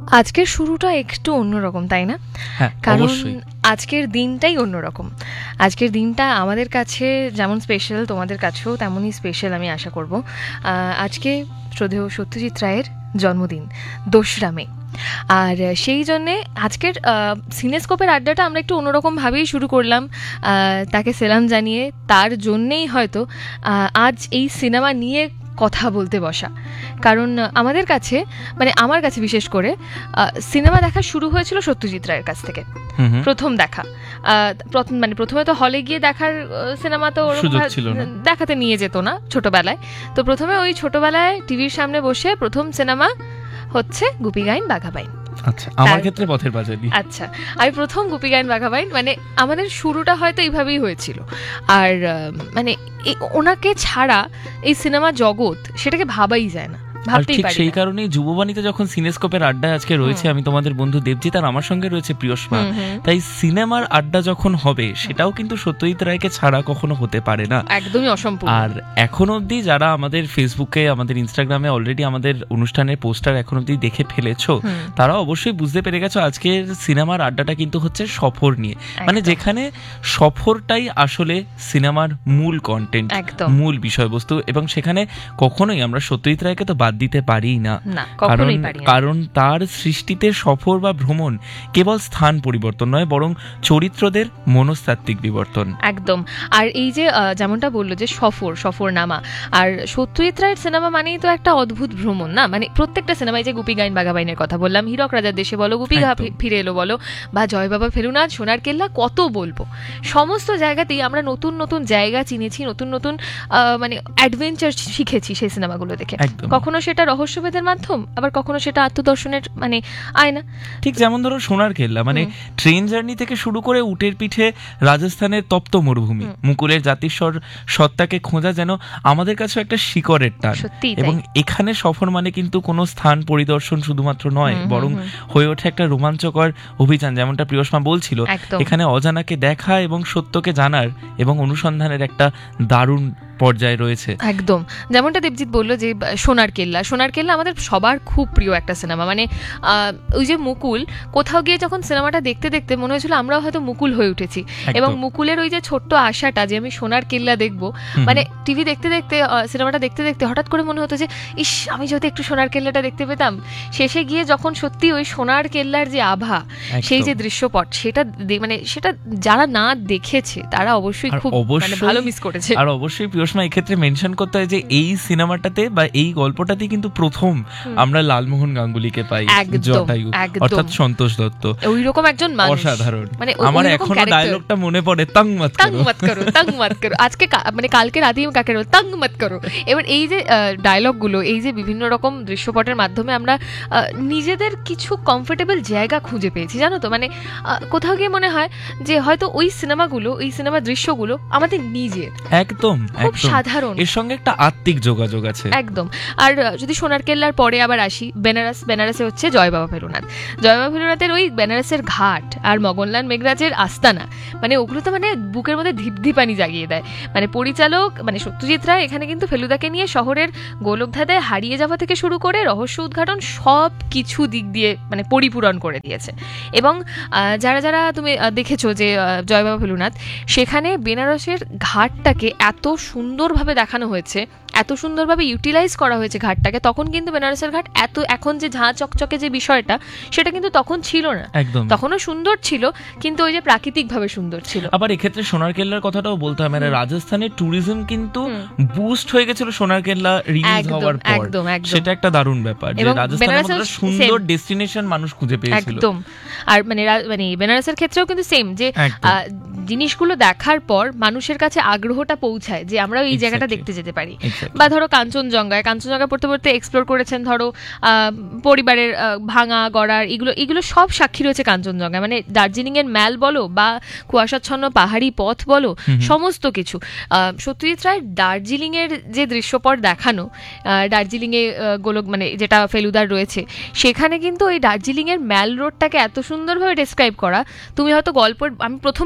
আজকের শুরুটা একটু অন্যরকম, তাই না? কারণ আজকের দিনটাই অন্যরকম। আজকের দিনটা আমাদের কাছে যেমন স্পেশাল, তোমাদের কাছেও তেমনই স্পেশাল আমি আশা করব। আজকে শ্রদ্ধেয় সত্যজিৎ রায়ের জন্মদিন, 2রা মে। আর সেই জন্যে আজকের সিনেস্কোপের আড্ডাটা আমরা একটু অন্যরকমভাবেই শুরু করলাম, তাকে সেলাম জানিয়ে। তার জন্যেই হয়তো আজ এই সিনেমা নিয়ে কথা বলতে বসা। কারণ আমাদের কাছে, মানে আমার কাছে বিশেষ করে, সিনেমা দেখা শুরু হয়েছিল সত্যজিৎ রায়ের কাছ থেকে। প্রথম দেখা, মানে প্রথমে তো হলে গিয়ে দেখার সিনেমা তো দেখাতে নিয়ে যেত না ছোটবেলায়। তো প্রথমে ওই ছোটবেলায় টিভির সামনে বসে প্রথম সিনেমা হচ্ছে গুপি গাইন বাঘা বাইন। আচ্ছা, আমার ক্ষেত্রে পথের পাঁচালী। আচ্ছা, আমি প্রথম গুপি গাইন বাঘা বাইন, মানে আমাদের শুরুটা হয়তো এইভাবেই হয়েছিল। আর মানে ওনাকে ছাড়া এই সিনেমা জগৎ, সেটাকে ভাবাই যায় না। ঠিক সেই কারণেই যুববাণীতে যখন সিনেস্কোপের আড্ডা আজকে রয়েছে, আমি তোমাদের বন্ধু দেবজিৎ আর আমার সঙ্গে রয়েছে প্রিয়সমা, তাই সিনেমার আড্ডা যখন হবে সেটাও কিন্তু সত্যজিৎ রায়কে ছাড়া কখনো হতে পারে না, একদমই অসম্পূর্ণ। আর এখন অবধি যারা আমাদের ফেসবুকে, আমাদের ইনস্টাগ্রামে অলরেডি আমাদের অনুষ্ঠানের পোস্টার এখন অবধি দেখে ফেলেছো, তারা অবশ্যই বুঝতে পেরে গেছো আজকের সিনেমার আড্ডাটা কিন্তু হচ্ছে সফর নিয়ে। মানে যেখানে সফরটাই আসলে সিনেমার মূল কন্টেন্ট, মূল বিষয়বস্তু, এবং সেখানে কখনোই আমরা সত্যজিৎ রায়কে তো বাদ দিতে পারি না। কারণ তার সৃষ্টিতে সফর বা ভ্রমণ কেবল স্থান পরিবর্তন নয়, বরং চরিত্রদের মনস্তাত্ত্বিক বিবর্তন। একদম। আর এই যে যেমনটা বললো যে সফর নামা, আর সত্যজিৎ রায়ের সিনেমা মানেই তো একটা অদ্ভুত ভ্রমণ, না? মানে প্রত্যেকটা সিনেমায়, যে গুপি গাইন বাঘা বাইনের কথা বললাম, হীরক রাজার দেশে বলো, গুপি ফিরে এলো বলো, বা জয় বাবা ফেলুনাথ, সোনার কেল্লা, কত বলবো। সমস্ত জায়গাতেই আমরা নতুন নতুন জায়গা চিনেছি, নতুন নতুন মানে অ্যাডভেঞ্চার শিখেছি সেই সিনেমাগুলো দেখে। কখনো সেটা রহস্যভেদের মাধ্যম, আবার কখনো সেটা আত্মদর্শনের মানে আয়না। ঠিক যেমন ধরো সোনার কেল্লা, মানে ট্রেন জার্নি থেকে শুরু করে উটের পিঠে রাজস্থানের তপ্ত মরুভূমি, মুকুলের জাতিস্বর সত্তাকে খোঁজা যেন আমাদের কাছে একটা শিকড়ের টান। এবং এখানে সফর মানে কিন্তু কোনো স্থান পরিদর্শন শুধুমাত্র নয়, বরং হয়ে ওঠে একটা রোমাঞ্চকর অভিযান। যেমনটা প্রিয়সমা বলছিল, এখানে অজানাকে দেখা এবং সত্যকে জানার এবং অনুসন্ধানের একটা দারুণ পর্যায়ে রয়েছে। একদম যেমনটা দেবজিৎ বললো যে সোনার কেল্লা আমাদের সবার খুব প্রিয় একটা সিনেমা। মানে ওই যে মুকুল, কোথাও গিয়ে যখন সিনেমাটা দেখতে দেখতে মনে হয়েছিল আমরাও হয়তো মুকুল হয়ে উঠেছি, এবং মুকুলের ওই যে ছোট্ট আশাটা যে আমি সোনার কেল্লা দেখবো, মানে টিভি দেখতে দেখতে, সিনেমাটা দেখতে দেখতে হঠাৎ করে মনে হতো যে ইস, আমি যদি একটু সোনার কেল্লাটা দেখতে পেতাম। শেষে গিয়ে যখন সত্যি ওই সোনার কেল্লার যে আভা, সেই যে দৃশ্যপট, সেটা মানে সেটা যারা না দেখেছে তারা অবশ্যই খুব ভালো মিস করেছে। আর অবশ্যই এক্ষেত্রে মেনশন করতে হয় যে এই সিনেমাটাতে বা এই গল্পটাতে কিন্তু প্রথম আমরা লালমোহন গাঙ্গুলিকে পাই, জটায়ু অর্থাৎ সন্তোষ দত্ত। ওইরকম একজন মানুষ, অসাধারণ। মানে আমার এখনো ডায়লগটা মনে পড়ে, তং মত করো, আজকে মানে কালকে রাতেই কাকে তং মত করো। এবার এই যে ডায়লগগুলো, এই যে বিভিন্ন রকম দৃশ্যপটের মাধ্যমে আমরা নিজেদের কিছু কমফোর্টেবল জায়গা খুঁজে পেয়েছি, জানো তো। মানে কোথাও গিয়ে মনে হয় যে হয়তো ওই সিনেমাগুলো, ওই সিনেমার দৃশ্যগুলো আমাদের নিজের, একদম সাধারণ, এর সঙ্গে একটা আত্মিক যোগাযোগ আছে। একদম। আর যদি সোনার কেল্লার পরে আবার আসি বেনারসে হচ্ছে জয় বাবা ফেলুনাথের ওই বেনারসের ঘাট আর মগনলাল মেঘরাজের আস্তানা, মানে ওগুলো তো মানে বুকের মধ্যে ধিপধিপানি জাগিয়ে দেয়। মানে পরিচালক, মানে সত্যজিৎ রায় এখানে কিন্তু ফেলুদাকে নিয়ে শহরের গোলকধাঁধায় হারিয়ে যাওয়া থেকে শুরু করে রহস্য উদ্ঘাটন সব কিছু দিক দিয়ে মানে পরিপূরণ করে দিয়েছে। এবং যারা যারা তুমি দেখেছো যে জয় বাবা ফেলুনাথ, সেখানে বেনারসের ঘাটটাকে এত সুন্দরভাবে দেখানো হয়েছে, এত সুন্দরভাবে ইউটিলাইজ করা হয়েছে ঘাটটাকে। তখন কিন্তু বেনারসের ঘাট এত, এখন যে ঝাঁ চকচকে যে বিষয়টা, সেটা কিন্তু তখন ছিল না। একদম, তখনও সুন্দর ছিল, কিন্তু ওই যে প্রাকৃতিকভাবে সুন্দর ছিল। আবার এক্ষেত্রে সোনার কেল্লার কথাটাও বলতে হবে, মানে রাজস্থানের ট্যুরিজম কিন্তু বুস্ট হয়ে গেছিল সোনার কেল্লা রিলিজ হওয়ার পর। সেটা একটা দারুণ ব্যাপার যে রাজস্থানের সুন্দর ডেস্টিনেশন মানুষ খুঁজে পেয়েছিল। একদম। আর মানে বেনারসের ক্ষেত্রেও কিন্তু সেম, যে জিনিসগুলো দেখার পর মানুষের কাছে আগ্রহটা পৌঁছায় যে আমরা এই জায়গাটা দেখতে যেতে পারি। বা ধরো কাঞ্চনজঙ্ঘা পড়তে পড়তে এক্সপ্লোর করেছেন ধরো পরিবারের ভাঙা গড়ার, এগুলো সব সাক্ষী রয়েছে কাঞ্চনজঙ্ঘা। মানে দার্জিলিং এর ম্যাল বলো বা কুয়াশাচ্ছন্ন পাহাড়ি পথ বলো, সমস্ত কিছু। সত্যজিৎ রায় দার্জিলিং এর যে দৃশ্যপট দেখানো, দার্জিলিং এ মানে যেটা ফেলুদার রয়েছে, সেখানে কিন্তু ওই দার্জিলিং এর ম্যাল রোডটাকে এত সুন্দরভাবে ডেসক্রাইব করা। তুমি হয়তো গল্প, আমি প্রথম পড়েছিলাম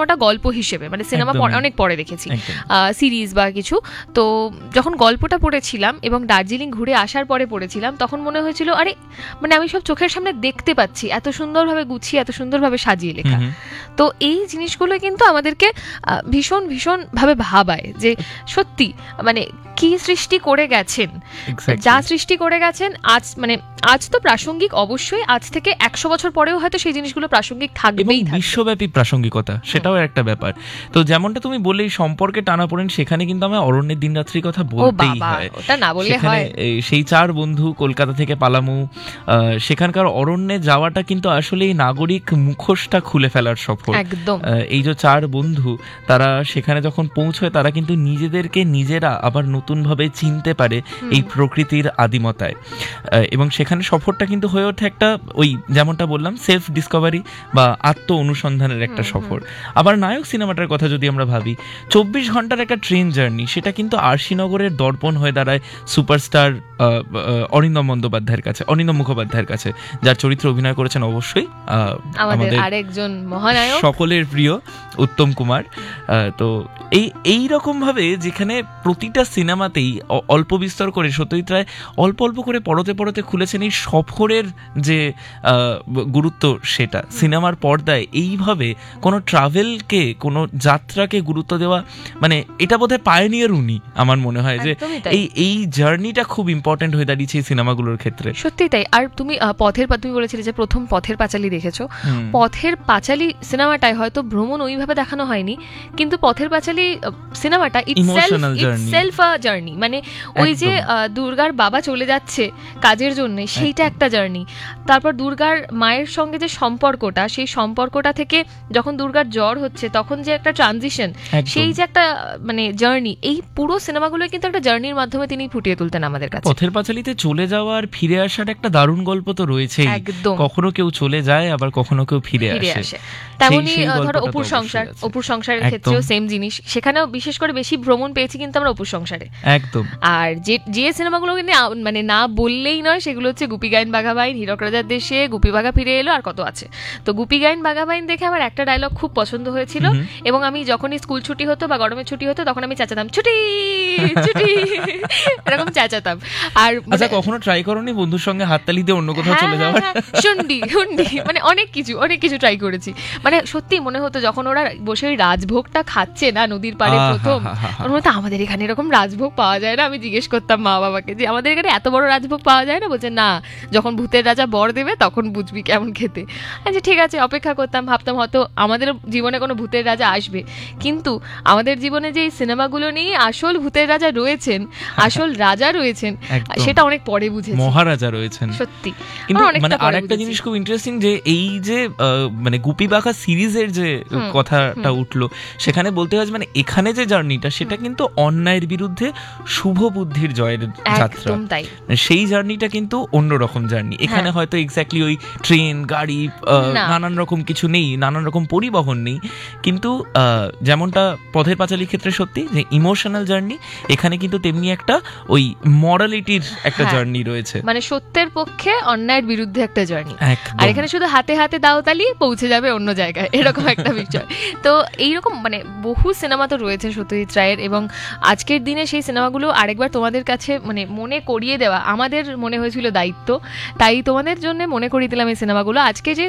সিনেমাটা গল্প হিসেবে, মানে সিনেমা অনেক পরে দেখেছি, সিরিজ বা কিছু, তো যখন গল্পটা পড়েছিলাম এবং দার্জিলিং ঘুরে আসার পরে পড়েছিলাম, তখন মনে হয়েছিল আরে মানে আমি সব চোখের সামনে দেখতে পাচ্ছি, এত সুন্দরভাবে গুছিয়ে এত সুন্দরভাবে সাজিয়ে লেখা। তো এই জিনিসগুলো কিন্তু আমাদেরকে ভীষণ ভীষণ ভাবে ভাবায় যে সত্যি মানে কি সৃষ্টি করে গেছেন, যা সৃষ্টি করে গেছেন আজ, মানে আজ তো প্রাসঙ্গিক অবশ্যই, আজ থেকে 100 বছর পরেও হয়তো সেই জিনিসগুলো প্রাসঙ্গিক থাকবেই, বিশ্বব্যাপী প্রাসঙ্গিকতা সেটাও একটা ব্যাপার। তো যেমনটা তুমি বললে সম্পর্কে টানাপোড়েন, সেখানে কিন্তু আমার অরণ্যের দিনরাত্রির কথা বলতেই হয়, ওটা না বললে হয়। সেই 4 বন্ধু কলকাতা থেকে পালামু, সেখানকার অরণ্যে যাওয়াটা কিন্তু আসলে নাগরিক মুখোশটা খুলে ফেলার সফর। একদম এই যে 4 বন্ধু তারা সেখানে যখন পৌঁছয়, তারা কিন্তু নিজেদেরকে নিজেরা আবার নতুনভাবে চিনতে পারে এই প্রকৃতির আদিমতায়, এবং সেখানে সফরটা কিন্তু হয়ে ওঠে একটা ওই যেমনটা বললাম সেলফ ডিসকভারি বা আত্ম অনুসন্ধানের একটা সফর। আবার নায়ক সিনেমাটার কথা যদি আমরা ভাবি, 24 ঘন্টার একটা ট্রেন জার্নি, সেটা কিন্তু আরশিনগরের দর্পণ হয়ে দাঁড়ায় সুপারস্টার অরিন্দম মুখোপাধ্যায়ের কাছে, যার চরিত্রে অভিনয় করেছেন অবশ্যই আমাদের আরেকজন মহানায়ক, সকলের প্রিয় উত্তম কুমার। তো এই রকম ভাবে যেখানে প্রতিটা সিনেমাতেই অল্প বিস্তর করে সত্যজিৎ রায় অল্প অল্প করে পরতে পরতে খুলেছেন এই সফরের যে গুরুত্ব, সেটা সিনেমার পর্দায় এইভাবে কোনো ট্রাভেলকে, কোনো যাত্রাকে গুরুত্ব দেওয়া, মানে এটা বোধহয় পায়োনিয়ার উনি, আমার মনে হয় যে এই জার্নিটা খুব ইম্পর্টেন্ট হয়ে দাঁড়িয়েছে এই সিনেমাগুলোর ক্ষেত্রে। সত্যি তাই। আর তুমি তুমি বলেছিলে যে প্রথম পথের পাঁচালী দেখেছো, পথের পাঁচালী সিনেমাটায় হয়তো ভ্রমণ ওইভাবে দেখানো হয়নি, কিন্তু পথের পাঁচালী সিনেমাটা ইটসেলফ আ জার্নি, মানে ওই যে দুর্গার বাবা চলে যাচ্ছে কাজের জন্য, সেইটা একটা জার্নি। তারপর দুর্গার মায়ের সঙ্গে যে সম্পর্কটা, সেই সম্পর্কটা থেকে যখন দুর্গার জ্বর হচ্ছে তখন যে একটা ট্রানজিশন, সেই যে একটা মানে জার্নি, এই পুরো সিনেমাগুলো কিন্তু একটা জার্নির মাধ্যমে তিনি ফুটিয়ে তুলতেন আমাদের কাছে। পথের পাঁচালীতে চলে যাওয়ার ফিরে আসার একটা দারুণ গল্প তো রয়েছে, কখনো কেউ চলে যায় আবার কখনো কেউ ফিরে আসে। তেমনি ধরো অপুর সংসারের ক্ষেত্রেও সেম জিনিস, সেখানেও বিশেষ করে বেশি ভ্রমণ পেয়েছি কিন্তু আমরা অপুর সংসারে। একদম। আর যে সিনেমাগুলো মানে না বললেই নয়, সেগুলো হচ্ছে গুপি গাইন বাঘা বাইন, হীরক রাজার দেশে, গুপি বাঘা ফিরে এলো, আর কত আছে। তো গুপি গাইন বাঘা বাইন দেখে আমার একটা ডায়লগ খুব পছন্দ হয়েছিল, এবং আমি যখনই স্কুল ছুটি হতো বা গরমের ছুটি হতো তখন আমি চেঁচাতাম ছুটি ছুটি, এরকম চেঁচাতাম। আর আচ্ছা, কখনো ট্রাই করোনি বন্ধুর সঙ্গে হাততালি দিয়ে অন্য কোথাও চলে যাওয়ার? শুন্ডি মানে অনেক কিছু ট্রাই করেছি। মানে সত্যি মনে হতো যখন ওরা বসে ওই রাজভোগটা খাচ্ছে না নদীর পাড়ে প্রথম, ওর মতো আমাদের এখানে এরকম রাজভোগ পাওয়া যায় না। আমি জিজ্ঞেস করতাম মা বাবাকে যে আমাদের এখানে এত বড় রাজভোগ পাওয়া যায় না? বলছে না, যখন ভূতের রাজা বর দেবে তখন বুঝবি কেমন খেতে। আচ্ছা ঠিক আছে, অপেক্ষা করতাম, ভাবতাম হয়তো আমাদের জীবনে কোনো ভূতের রাজা আসবে, কিন্তু আমাদের জীবনে যে এই সিনেমাগুলো নিয়ে আসল ভূতের রাজা রয়েছেন, আসল রাজা রয়েছেন, সেটা অনেক পরে বুঝেছি, মহারাজা রয়েছেন সত্যি। কিন্তু মানে আরেকটা জিনিস খুব ইন্টারেস্টিং, যে এই যে মানে গুপি বাঘা সিরিজের যে কথাটা উঠলো, সেখানে বলতে হয় মানে এখানে যে জার্নিটা, সেটা কিন্তু অন্যায়ের বিরুদ্ধে শুভ বুদ্ধির জয়ের যাত্রা, সেই জার্নিটা কিন্তু অন্যরকম জার্নি। এখানে হয়তো এক্স্যাক্টলি ওই ট্রেন গাড়ি নানান রকম কিছু নেই, নানান রকম পরিবহন নেই, কিন্তু যেমনটা পথের পাঁচালীর ক্ষেত্রে সত্যি যে ইমোশনাল জার্নি, এখানে কিন্তু তেমনি একটা ওই মরালিটির একটা জার্নি রয়েছে, মানে সত্যের পক্ষে অন্যায়ের বিরুদ্ধে একটা জার্নি। আর এখানে শুধু হাতে হাতে দাওতালি পৌঁছে যাবে অন্য জায়গায়, এরকম একটা বিষয়। তো এইরকম মানে বহু সিনেমা তো রয়েছে সত্যজিৎ রায়ের, এবং আজকের দিনে সেই সিনেমাগুলো আরেকবার তোমাদের কাছে মানে মনে করিয়ে দেওয়া আমাদের মনে হয়েছিল দায়িত্ব, তাই তোমাদের জন্য মনে করিয়ে দিলাম এই সিনেমাগুলো। আজকে যে